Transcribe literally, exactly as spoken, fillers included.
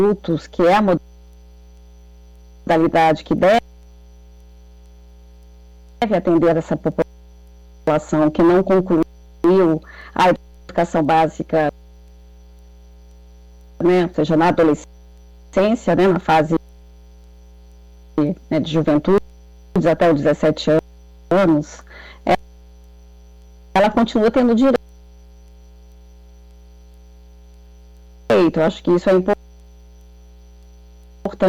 adultos, que é a modalidade que deve atender essa população que não concluiu a educação básica, né, ou seja, na adolescência, né, na fase, né, de juventude, até os dezessete anos, é, ela continua tendo direito. Eu acho que isso é importante.